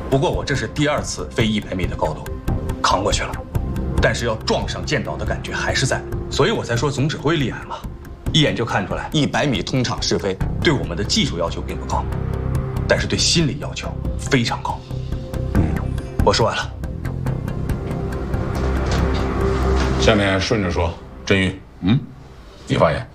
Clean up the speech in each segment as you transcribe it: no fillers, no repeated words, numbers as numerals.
不过我这是第2次飞100米的高度，扛过去了，但是要撞上舰岛的感觉还是在，所以我才说总指挥厉害嘛，一眼就看出来100米通畅试飞对我们的技术要求并不高，但是对心理要求非常高。我说完了。 下面顺着说，振宇，你发言。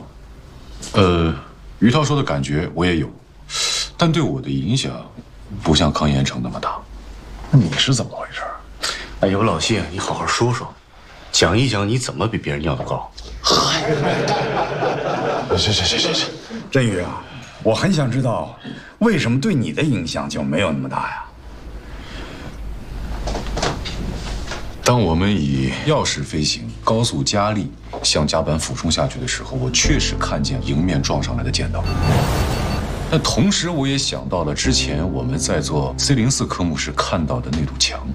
于涛说的感觉我也有，但对我的影响不像康延成那么大。那你是怎么回事？ 哎呦，老谢，你好好说说，讲一讲你怎么比别人尿得高。 是，振宇啊，我很想知道，为什么对你的影响就没有那么大呀？ 当我们以钥匙飞行、高速加力向甲板俯冲下去的时候，我确实看见迎面撞上来的舰岛。但同时，我也想到了之前我们在做 C04科目时看到的那堵墙。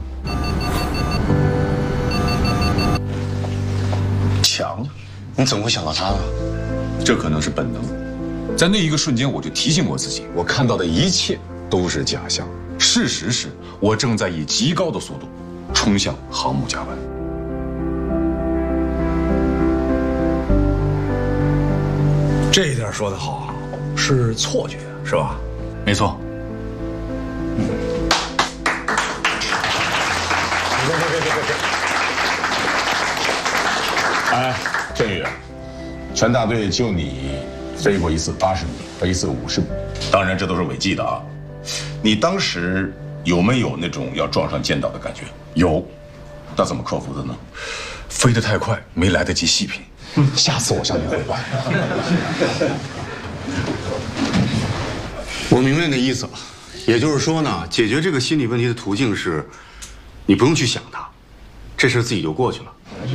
墙？你怎么会想到它呢？ 这可能是本能。在那一个瞬间，我就提醒我自己，我看到的一切都是假象。事实是我正在以极高的速度冲向航母甲板。 这一点说得好，是错觉，是吧？ 没错。 哎，振宇，全大队就你飞过一次80米和一次50米，当然这都是违纪的啊。你当时有没有那种要撞上舰岛的感觉？ 有。 那怎么克服的呢？ 飞得太快，没来得及细品。 下次我向你汇报。 我明白你的意思了，也就是说呢，解决这个心理问题的途径是，你不用去想它，这事自己就过去了。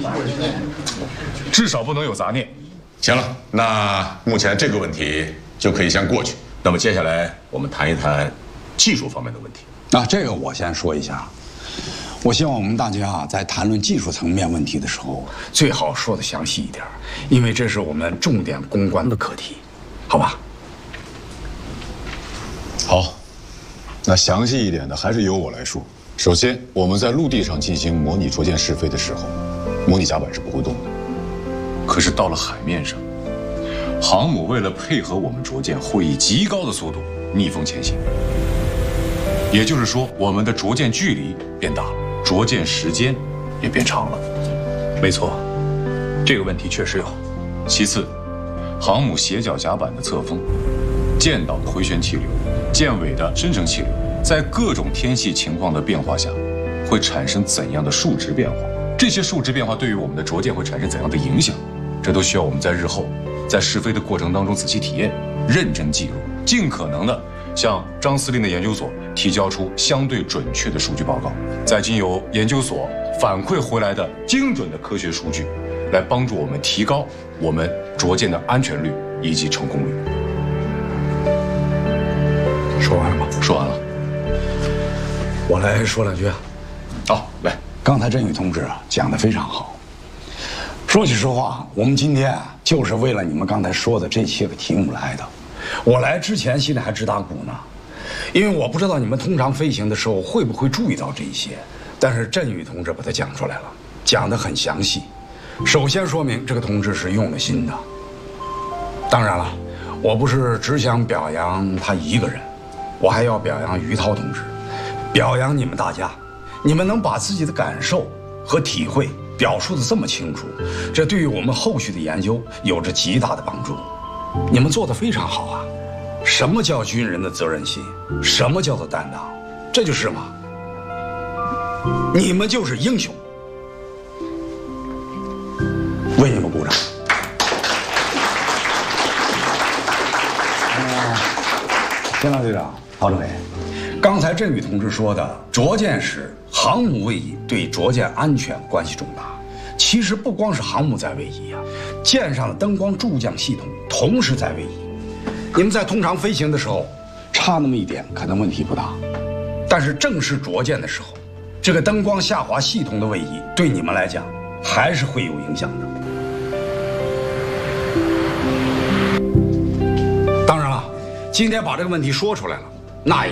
至少不能有杂念。 行了，那目前这个问题就可以先过去。那么接下来我们谈一谈技术方面的问题。 那这个我先说一下，我希望我们大家在谈论技术层面问题的时候，最好说的详细一点，因为这是我们重点攻关的课题，好吧？ 好，那详细一点的还是由我来说。首先，我们在陆地上进行模拟着舰试飞的时候，模拟甲板是不会动的。可是到了海面上，航母为了配合我们着舰，会以极高的速度逆风前行。也就是说，我们的着舰距离变大了，着舰时间也变长了。 没错，这个问题确实有。 其次，航母斜角甲板的侧风、舰岛的回旋气流、舰尾的深层气流，在各种天气情况的变化下，会产生怎样的数值变化？这些数值变化对于我们的着舰会产生怎样的影响？这都需要我们在日后在试飞的过程当中仔细体验、认真记录，尽可能的向张司令的研究所提交出相对准确的数据报告，再经由研究所反馈回来的精准的科学数据，来帮助我们提高我们着舰的安全率以及成功率。 说完了吗？ 说完了。 我来说两句啊。 好，来。 刚才振宇同志讲得非常好。说句实话，我们今天就是为了你们刚才说的这些个题目来的。我来之前心里还直打鼓呢，因为我不知道你们通常飞行的时候会不会注意到这一些。但是振宇同志把它讲出来了，讲得很详细。首先说明这个同志是用了心的。当然了，我不是只想表扬他一个人，我还要表扬于涛同志，表扬你们大家。你们能把自己的感受和体会表述得这么清楚，这对于我们后续的研究有着极大的帮助。你们做得非常好啊！什么叫军人的责任心？什么叫做担当？这就是嘛，你们就是英雄。为你们鼓掌。田老队长，郝政委，刚才振宇同志说的着舰时航母位移对着舰安全关系重大。其实不光是航母在位移啊，舰上的灯光助降系统同时在位移。你们在通常飞行的时候，差那么一点可能问题不大，但是正式着舰的时候，这个灯光下滑系统的位移对你们来讲还是会有影响的。当然了，今天把这个问题说出来了，那也